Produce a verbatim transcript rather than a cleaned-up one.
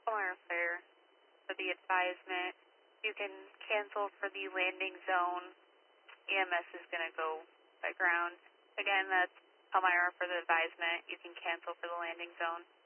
Palmyra Fair for the advisement. You can cancel for the landing zone. E M S is going to go by ground. Again, that's Palmyra for the advisement. You can cancel for the landing zone.